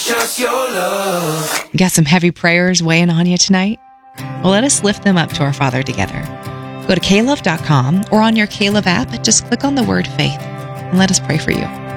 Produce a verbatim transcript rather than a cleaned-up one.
just your love. You got some heavy prayers weighing on you tonight? Well, let us lift them up to our Father together. Go to K Love dot com or on your K Love app, just click on the word faith and let us pray for you.